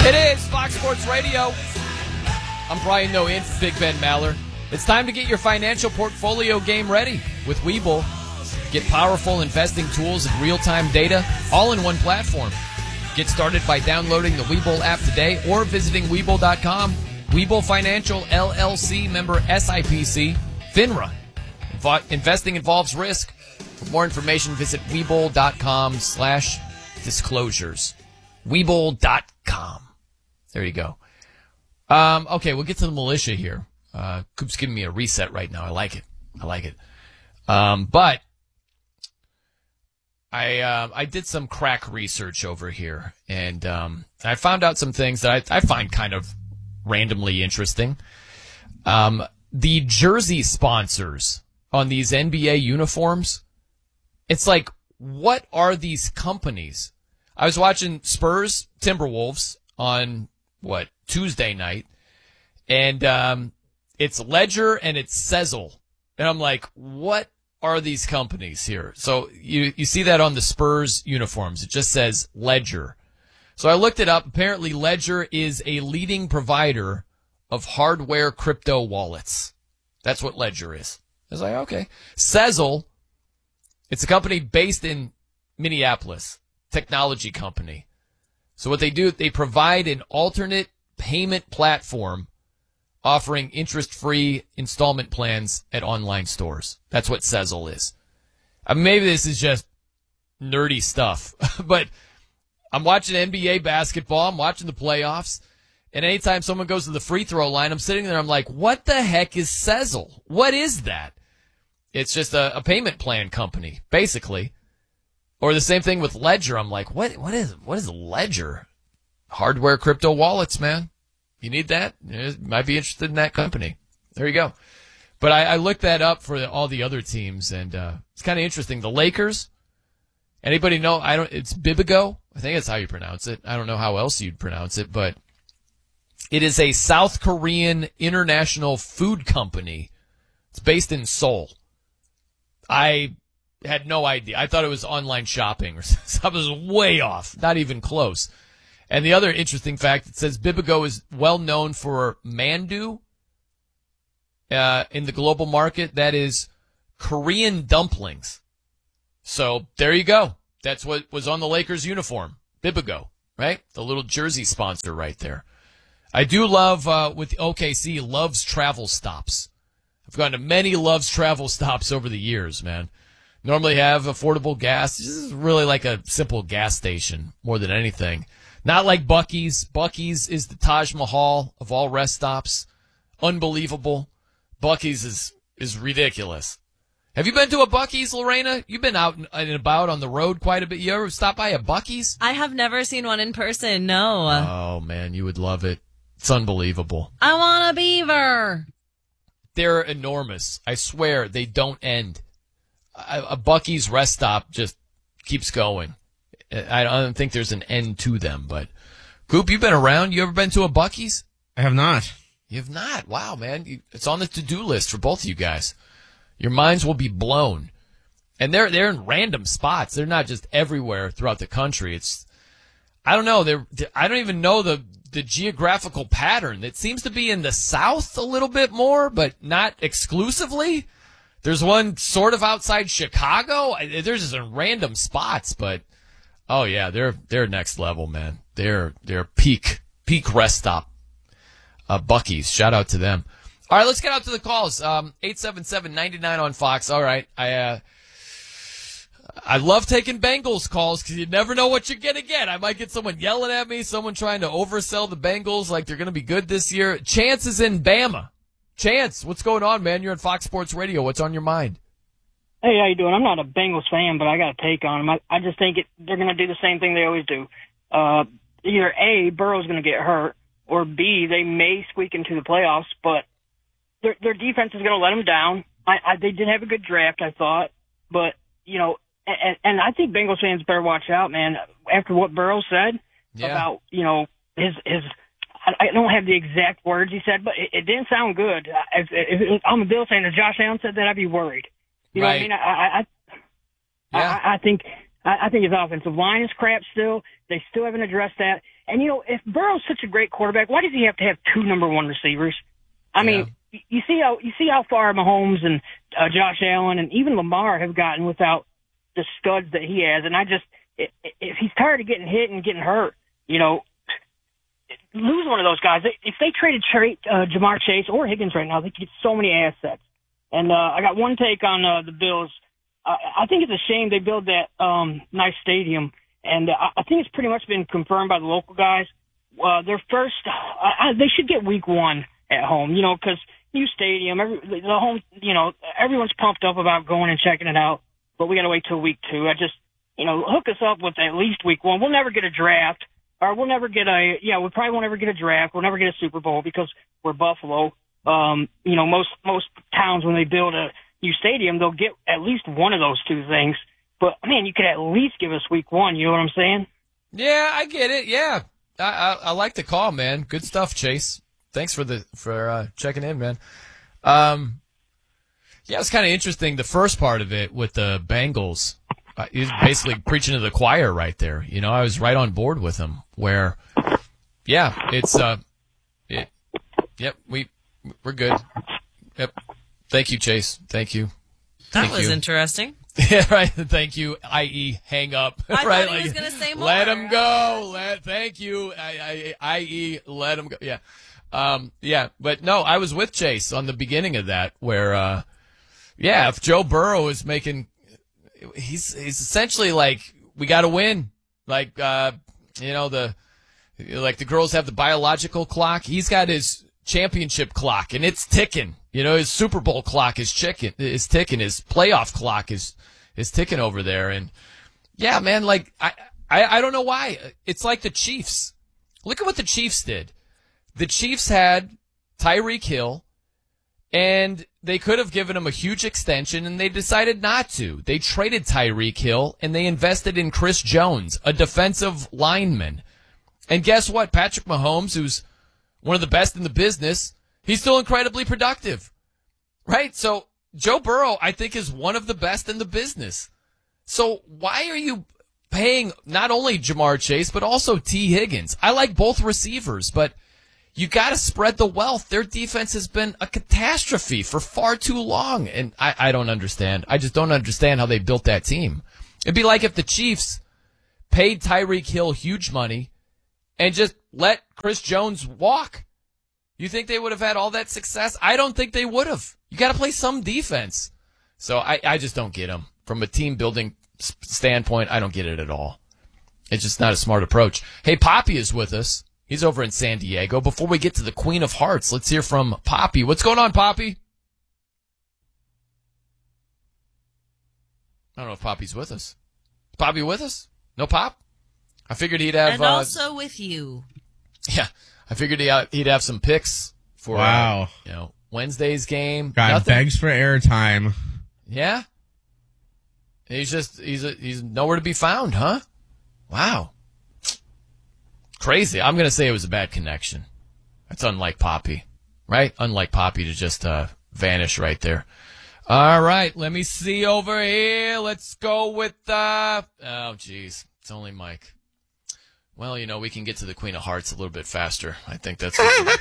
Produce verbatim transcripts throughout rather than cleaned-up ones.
It is Fox Sports Radio. I'm Brian Noe in for Big Ben Maller. It's time to get your financial portfolio game ready with Webull. Get powerful investing tools and real-time data all in one platform. Get started by downloading the Webull app today or visiting Webull dot com. Webull Financial, L L C, member S I P C, FINRA. Invo- investing involves risk. For more information, visit Webull dot com slash disclosures. Webull dot com. There you go. Um, okay, we'll get to the militia here. Uh, Coop's giving me a reset right now. I like it. I like it. Um, but I uh, I did some crack research over here, and um, I found out some things that I, I find kind of randomly interesting. Um, the jersey sponsors on these N B A uniforms, it's like, what are these companies? I was watching Spurs Timberwolves on, what, Tuesday night, and um, it's Ledger and it's Sezzle. And I'm like, what are these companies here? So you, you see that on the Spurs uniforms. It just says Ledger. So I looked it up. Apparently Ledger is a leading provider of hardware crypto wallets. That's what Ledger is. I was like, okay. Sezzle, it's a company based in Minneapolis, technology company. So what they do, they provide an alternate payment platform offering interest-free installment plans at online stores. That's what Sezzle is. I mean, maybe this is just nerdy stuff, but I'm watching N B A basketball. I'm watching the playoffs. And anytime someone goes to the free throw line, I'm sitting there, I'm like, what the heck is Sezzle? What is that? It's just a, a payment plan company, basically. Or the same thing with Ledger. I'm like, what, what is, what is Ledger? Hardware crypto wallets, man. You need that? You might be interested in that company. There you go. But I, I looked that up for all the other teams, and uh, it's kind of interesting. The Lakers, anybody know? I don't. It's Bibigo. I think that's how you pronounce it. I don't know how else you'd pronounce it, but it is a South Korean international food company. It's based in Seoul. I had no idea. I thought it was online shopping or something. I was way off. Not even close. And the other interesting fact, it says Bibigo is well known for mandu uh, in the global market. That is Korean dumplings. So there you go. That's what was on the Lakers uniform. Bibigo, right? The little jersey sponsor right there. I do love, uh, with O K C, Love's Travel Stops. I've gone to many Love's Travel Stops over the years, man. Normally have affordable gas. This is really like a simple gas station more than anything. Not like Buc-ee's. Buc-ee's is the Taj Mahal of all rest stops. Unbelievable. Buc-ee's is, is ridiculous. Have you been to a Buc-ee's, Lorena? You've been out and about on the road quite a bit. You ever stop by a Buc-ee's? I have never seen one in person, no. Oh, man, you would love it. It's unbelievable. I want a beaver. They're enormous. I swear, they don't end. A, a Buc-ee's rest stop just keeps going. I don't think there's an end to them, but Coop, you've been around. You ever been to a Buc-ee's? I have not. You have not? Wow, man. You, it's on the to-do list for both of you guys. Your minds will be blown. And they're they're in random spots. They're not just everywhere throughout the country. It's, I don't know. They're, they're I don't even know the, the geographical pattern. It seems to be in the South a little bit more, but not exclusively. There's one sort of outside Chicago. There's just in random spots, but oh yeah, they're they're next level, man. They're they're peak peak rest stop. Uh, Buc-ee's, shout out to them. All right, let's get out to the calls. Um, eight seven seven, nine nine on Fox. All right, I uh, I love taking Bengals calls because you never know what you're gonna get. I might get someone yelling at me, someone trying to oversell the Bengals like they're gonna be good this year. Chance is in Bama. Chance, what's going on, man? You're on Fox Sports Radio. What's on your mind? Hey, how you doing? I'm not a Bengals fan, but I got a take on them. I, I just think it, they're going to do the same thing they always do. Uh, either A, Burrow's going to get hurt, or B, they may squeak into the playoffs, but their their defense is going to let them down. I, I they did have a good draft, I thought, but you know, and, and I think Bengals fans better watch out, man. After what Burrow said yeah. about you know his his. I don't have the exact words he said, but it, it didn't sound good. If, if, if I'm a Bill fan, if Josh Allen said that, I'd be worried. You know right. what I mean? I, I, yeah. I, I think, I, I think his offensive line is crap still. They still haven't addressed that. And, you know, if Burrow's such a great quarterback, why does he have to have two number one receivers? I mean, Yeah. you see how you see how far Mahomes and uh, Josh Allen and even Lamar have gotten without the studs that he has. And I just, if he's tired of getting hit and getting hurt, you know, lose one of those guys. If they traded uh, Jamar Chase or Higgins right now, they could get so many assets. And uh, I got one take on uh, the Bills. Uh, I think it's a shame they built that um, nice stadium, and uh, I think it's pretty much been confirmed by the local guys. Uh, their first, uh, they should get week one at home, you know, because new stadium, every, the home, you know, everyone's pumped up about going and checking it out, but we got to wait till week two. I just, you know, hook us up with at least week one. We'll never get a draft, or we'll never get a, yeah, we probably won't ever get a draft. We'll never get a Super Bowl because we're Buffalo. Um, you know, most, most towns, when they build a new stadium, they'll get at least one of those two things. But, man, you could at least give us week one. You know what I'm saying? Yeah, I get it. Yeah. I, I, I like the call, man. Good stuff, Chase. Thanks for the for uh, checking in, man. Um, yeah, it's kind of interesting, the first part of it with the Bengals. Uh, he's basically preaching to the choir right there. You know, I was right on board with him where, yeah, it's, uh, it, yep, we, we're good. Yep. Thank you, Chase. Thank you. That Thank was you. interesting. Yeah, right. Thank you, that is hang up. I right? thought he was Like, going to say more. let him go. Let, thank you, I, I, that is let him go. Yeah. Um, yeah, but no, I was with Chase on the beginning of that where, uh, yeah, if Joe Burrow is making, he's, he's essentially like, we got to win. Like, uh, you know, the, like the girls have the biological clock. He's got his championship clock and it's ticking. You know, his Super Bowl clock is chicken, is ticking. His playoff clock is, is ticking over there. And yeah, man, like, I, I, I don't know why. It's like the Chiefs. Look at what the Chiefs did. The Chiefs had Tyreek Hill, and they could have given him a huge extension, and they decided not to. They traded Tyreek Hill, and they invested in Chris Jones, a defensive lineman. And guess what? Patrick Mahomes, who's one of the best in the business, he's still incredibly productive, right? So Joe Burrow, I think, is one of the best in the business. So why are you paying not only Jamar Chase, but also T. Higgins? I like both receivers, but you got to spread the wealth. Their defense has been a catastrophe for far too long, and I, I don't understand. I just don't understand how they built that team. It'd be like if the Chiefs paid Tyreek Hill huge money and just let Chris Jones walk. You think they would have had all that success? I don't think they would have. You got to play some defense. So I, I just don't get them. From a team building standpoint, I don't get it at all. It's just not a smart approach. Hey, Poppy is with us. He's over in San Diego. Before we get to the Queen of Hearts, let's hear from Poppy. What's going on, Poppy? I don't know if Poppy's with us. Is Poppy with us? No Pop? I figured he'd have... And uh, also with you. Yeah, I figured he, uh, he'd have some picks for wow. uh, you know, Wednesday's game. God Nothing? begs for airtime. Yeah? He's just, he's a, he's nowhere to be found, huh? Wow. Crazy. I'm going to say it was a bad connection. That's unlike Poppy, right? Unlike Poppy to just uh, vanish right there. All right, let me see over here. Let's go with, uh, oh, geez. It's only Mike. Well, you know, we can get to the Queen of Hearts a little bit faster. I think that's what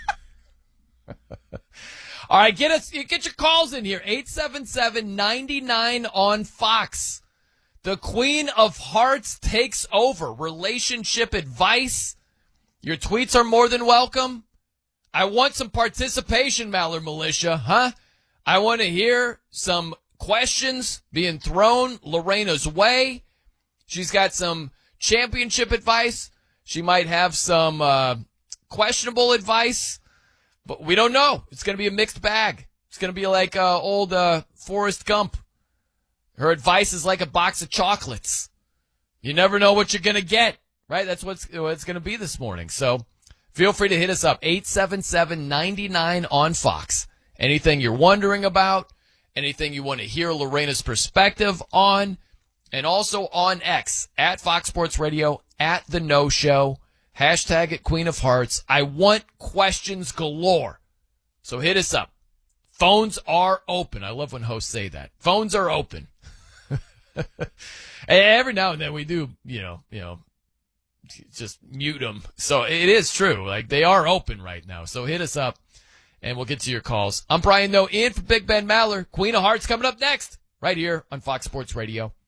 All right, get us, get your calls in here. eight seven seven, nine nine on Fox. The Queen of Hearts takes over. Relationship advice. Your tweets are more than welcome. I want some participation, Maller Militia, huh? I want to hear some questions being thrown Lorena's way. She's got some championship advice. She might have some uh, questionable advice, but we don't know. It's going to be a mixed bag. It's going to be like uh, old uh, Forrest Gump. Her advice is like a box of chocolates. You never know what you're going to get, right? That's what's, what it's going to be this morning. So feel free to hit us up, eight seven seven, nine nine on Fox. Anything you're wondering about, anything you want to hear Lorena's perspective on, and also on X, at Fox Sports Radio, at The No Show, hashtag at Queen of Hearts. I want questions galore. So hit us up. Phones are open. I love when hosts say that. Phones are open. And every now and then we do, you know, you know, just mute them. So it is true. Like, they are open right now. So hit us up, and we'll get to your calls. I'm Brian Noe, in for Big Ben Maller. Queen of Hearts coming up next, right here on Fox Sports Radio.